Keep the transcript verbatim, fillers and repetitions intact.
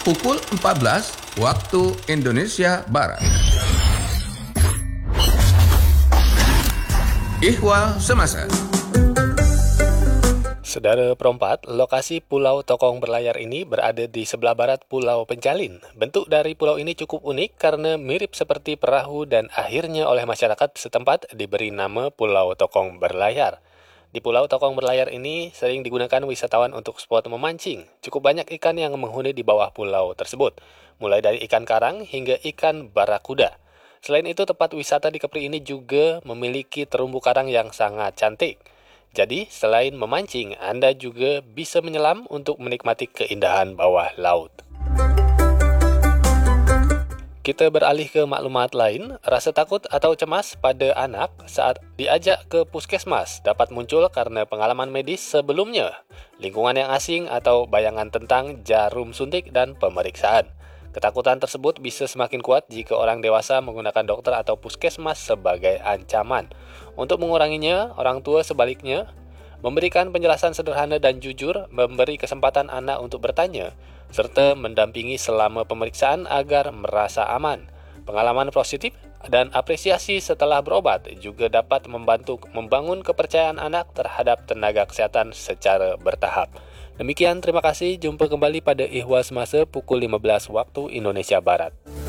pukul empat belas waktu Indonesia Barat. Ihwal Semasa. Saudara perempat, lokasi Pulau Tokong berlayar ini berada di sebelah barat Pulau Pencalin. Bentuk dari pulau ini cukup unik karena mirip seperti perahu dan akhirnya oleh masyarakat setempat diberi nama Pulau Tokong berlayar. Di Pulau Tokong berlayar ini sering digunakan wisatawan untuk spot memancing. Cukup banyak ikan yang menghuni di bawah pulau tersebut, mulai dari ikan karang hingga ikan barakuda. Selain itu, tempat wisata di Kepri ini juga memiliki terumbu karang yang sangat cantik. Jadi, selain memancing, Anda juga bisa menyelam untuk menikmati keindahan bawah laut. Kita beralih ke maklumat lain. Rasa takut atau cemas pada anak saat diajak ke puskesmas dapat muncul karena pengalaman medis sebelumnya, lingkungan yang asing atau bayangan tentang jarum suntik dan pemeriksaan. Ketakutan tersebut bisa semakin kuat jika orang dewasa menggunakan dokter atau puskesmas sebagai ancaman. Untuk menguranginya, orang tua sebaliknya memberikan penjelasan sederhana dan jujur, memberi kesempatan anak untuk bertanya, serta mendampingi selama pemeriksaan agar merasa aman. Pengalaman positif dan apresiasi setelah berobat juga dapat membantu membangun kepercayaan anak terhadap tenaga kesehatan secara bertahap. Demikian, terima kasih. Jumpa kembali pada Ihwal Semasa pukul lima belas waktu Indonesia Barat.